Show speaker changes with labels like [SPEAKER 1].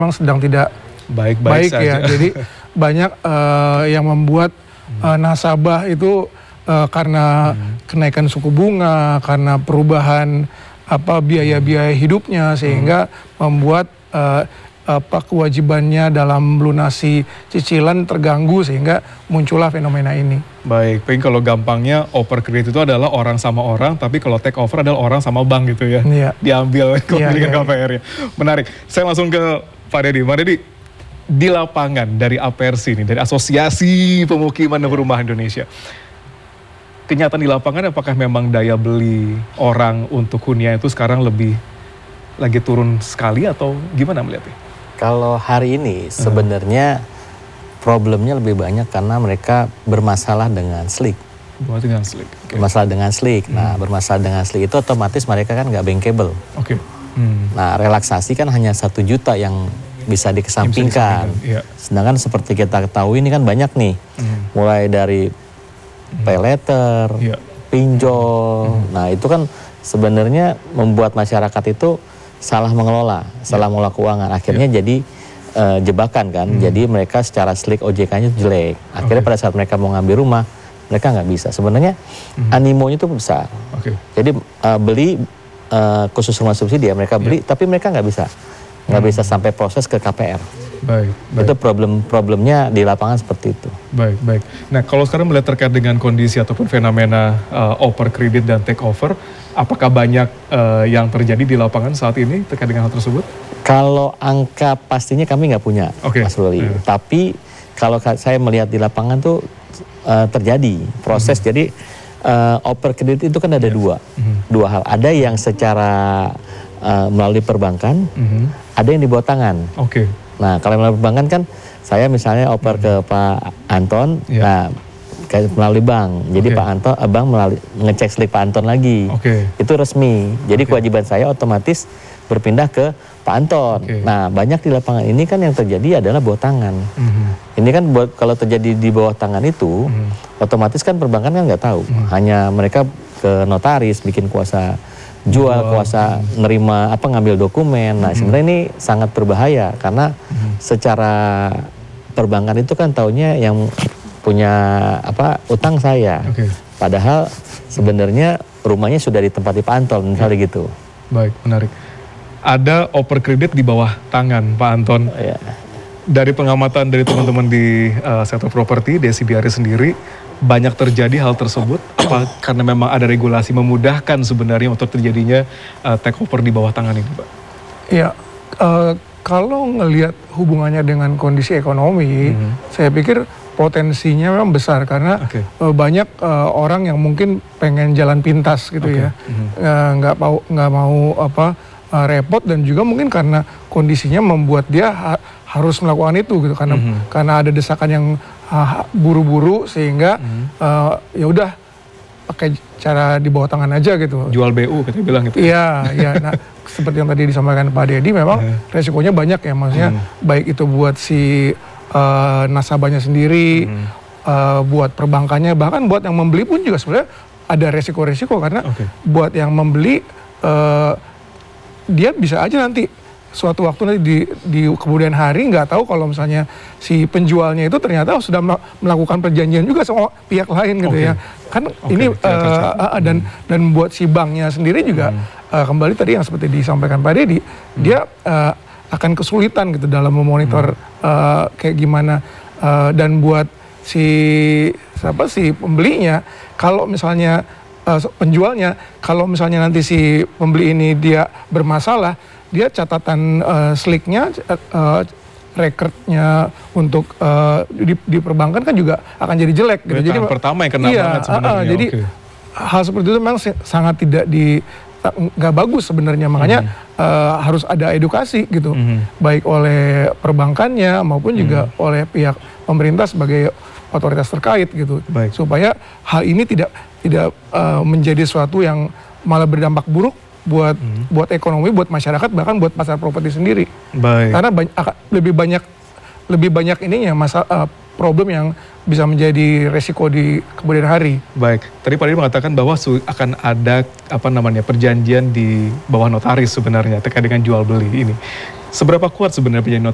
[SPEAKER 1] memang sedang tidak
[SPEAKER 2] baik-baik
[SPEAKER 1] baik ya. Jadi banyak yang membuat nasabah itu karena kenaikan suku bunga, karena perubahan biaya-biaya hidupnya, sehingga membuat kewajibannya dalam melunasi cicilan terganggu, sehingga muncullah fenomena ini.
[SPEAKER 2] Baik, paling kalau gampangnya oper kredit itu adalah orang sama orang, tapi kalau take over adalah orang sama bank gitu ya.
[SPEAKER 1] Iya.
[SPEAKER 2] Diambil kepemilikan
[SPEAKER 1] Iya.
[SPEAKER 2] KPR-nya. Menarik. Saya langsung ke Pak Deddy. Pak Deddy, di lapangan dari APRC ini, dari Asosiasi Pemukiman dan Perumahan Indonesia, kenyataan di lapangan apakah memang daya beli orang untuk hunian itu sekarang lagi turun sekali atau gimana melihatnya?
[SPEAKER 3] Kalau hari ini sebenarnya problemnya lebih banyak karena mereka bermasalah dengan SLIK.
[SPEAKER 2] Dengan SLIK. Okay.
[SPEAKER 3] Bermasalah dengan SLIK. Nah, bermasalah dengan SLIK itu otomatis mereka kan nggak bankable.
[SPEAKER 2] Oke.
[SPEAKER 3] Nah, relaksasi kan hanya 1 juta yang bisa dikesampingkan.
[SPEAKER 2] Iya.
[SPEAKER 3] Sedangkan seperti kita ketahui ini kan banyak nih. Mulai dari pay letter, pinjol. Nah, itu kan sebenarnya membuat masyarakat itu salah mengelola keuangan. Akhirnya jadi jebakan kan. Jadi mereka secara SLIK OJK-nya jelek. Akhirnya pada saat mereka mau ngambil rumah, mereka nggak bisa. Sebenarnya animonya itu besar. Jadi beli khusus rumah subsidi ya, mereka beli, tapi mereka nggak bisa sampai proses ke KPR.
[SPEAKER 2] Baik.
[SPEAKER 3] Itu problemnya di lapangan seperti itu.
[SPEAKER 2] Baik. Nah, kalau sekarang melihat terkait dengan kondisi ataupun fenomena oper kredit dan take over, apakah banyak yang terjadi di lapangan saat ini terkait dengan hal tersebut?
[SPEAKER 3] Kalau angka pastinya kami nggak punya, Mas Ruli. Tapi kalau saya melihat di lapangan tuh terjadi proses. Jadi oper kredit itu kan ada dua hal. Ada yang secara melalui perbankan, ada yang di bawah tangan. Nah, kalau melalui perbankan kan saya misalnya oper ke Pak Anton, nah melalui bank. Jadi Pak Anton, bank ngecek SLIK Pak Anton lagi. Itu resmi. Jadi kewajiban saya otomatis berpindah ke Pak Anton. Nah, banyak di lapangan ini kan yang terjadi adalah bawah tangan. Ini kan kalau terjadi di bawah tangan itu, otomatis kan perbankan kan nggak tahu. Hanya mereka ke notaris, bikin kuasa jual, kuasa nerima ngambil dokumen. Nah, sebenarnya ini sangat berbahaya karena secara perbankan itu kan taunya yang punya utang saya. Padahal sebenarnya rumahnya sudah ditempati Pak Anton, misalnya gitu.
[SPEAKER 2] Baik, menarik. Ada oper kredit di bawah tangan Pak Anton. Dari pengamatan dari teman-teman di sektor properti, Desi Biari sendiri, banyak terjadi hal tersebut? Apa karena memang ada regulasi memudahkan sebenarnya untuk terjadinya take over di bawah tangan ini, Pak?
[SPEAKER 1] Iya, kalau ngelihat hubungannya dengan kondisi ekonomi, saya pikir potensinya memang besar karena banyak orang yang mungkin pengen jalan pintas gitu ya, nggak mau repot, dan juga mungkin karena kondisinya membuat dia harus melakukan itu gitu, karena ada desakan yang buru-buru, sehingga ya udah pakai cara di bawah tangan aja gitu.
[SPEAKER 2] Jual BU kita bilang gitu.
[SPEAKER 1] Iya. Nah, seperti yang tadi disampaikan Pak Deddy, memang resikonya banyak ya, maksudnya baik itu buat si nasabahnya sendiri, buat perbankannya, bahkan buat yang membeli pun juga sebenarnya ada resiko-resiko, karena buat yang membeli dia bisa aja nanti suatu waktu nanti di kemudian hari nggak tahu kalau misalnya si penjualnya itu ternyata sudah melakukan perjanjian juga sama pihak lain gitu ya. Kan ini dan buat si banknya sendiri juga kembali tadi yang seperti disampaikan Pak Deddy, dia akan kesulitan gitu dalam memonitor kayak gimana, dan buat si pembelinya, kalau misalnya penjualnya, kalau misalnya nanti si pembeli ini dia bermasalah, dia catatan SLIK-nya, recordnya untuk di perbankan kan juga akan jadi jelek gitu. Jadi
[SPEAKER 2] pertama yang kena banget sebenarnya.
[SPEAKER 1] Jadi hal seperti itu memang sangat nggak bagus sebenarnya, makanya harus ada edukasi gitu, baik oleh perbankannya maupun juga oleh pihak pemerintah sebagai otoritas terkait gitu, supaya hal ini tidak menjadi sesuatu yang malah berdampak buruk buat ekonomi, buat masyarakat, bahkan buat pasar properti sendiri. Karena lebih banyak ininya problem yang bisa menjadi resiko di kemudian hari.
[SPEAKER 2] Baik, tadi Pak Deddy mengatakan bahwa akan ada perjanjian di bawah notaris sebenarnya terkait dengan jual beli ini. Seberapa kuat sebenarnya perjanjian